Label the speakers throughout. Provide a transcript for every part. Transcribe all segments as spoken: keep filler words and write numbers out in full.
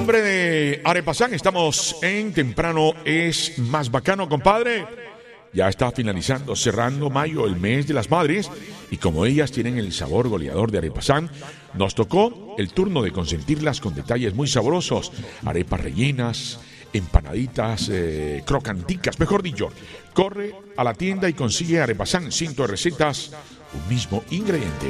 Speaker 1: nombre de Arepasán, estamos en Temprano es más bacano, compadre. Ya está finalizando, cerrando mayo, el mes de las madres, y como ellas tienen el sabor goleador de Arepasán, nos tocó el turno de consentirlas con detalles muy sabrosos, arepas rellenas, empanaditas, eh, crocanticas, mejor dicho. Corre a la tienda y consigue Arepasán, cientos de recetas, un mismo ingrediente.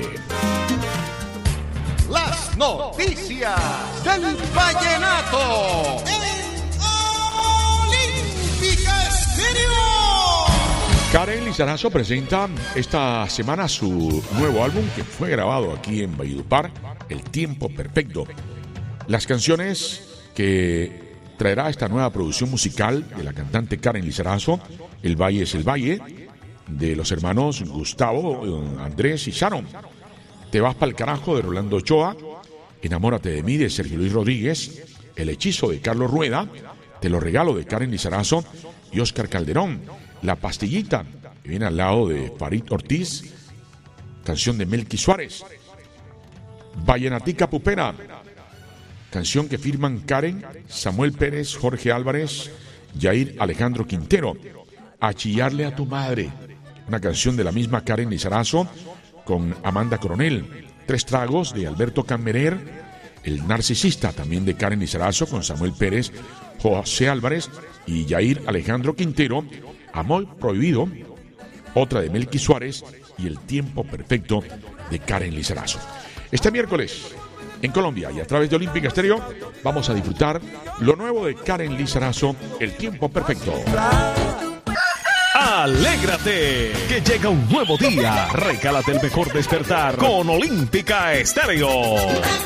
Speaker 2: Las noticias del vallenato en Olímpica Estéreo.
Speaker 1: Karen Lizarazo presenta esta semana su nuevo álbum que fue grabado aquí en Valledupar, El Tiempo Perfecto. Las canciones que traerá esta nueva producción musical de la cantante Karen Lizarazo, El Valle es el Valle, de los hermanos Gustavo, Andrés y Sharon. Te vas pa'l carajo, de Rolando Ochoa, Enamórate de mí, de Sergio Luis Rodríguez, El hechizo, de Carlos Rueda, Te lo regalo, de Karen Lizarazo y Oscar Calderón, La pastillita, que viene al lado de Farid Ortiz, canción de Melqui Suárez, Vallenatica Pupera, canción que firman Karen, Samuel Pérez, Jorge Álvarez, Yair Alejandro Quintero, A chillarle a tu madre, una canción de la misma Karen Lizarazo con Amanda Coronel, Tres tragos, de Alberto Camerer, El narcisista, también de Karen Lizarazo con Samuel Pérez, José Álvarez y Yair Alejandro Quintero, Amor prohibido, otra de Melqui Suárez y El tiempo perfecto de Karen Lizarazo. Este miércoles en Colombia y a través de Olímpica Estéreo vamos a disfrutar lo nuevo de Karen Lizarazo, El tiempo perfecto.
Speaker 3: Alégrate, que llega un nuevo día. Recálate el mejor despertar con Olímpica Estéreo.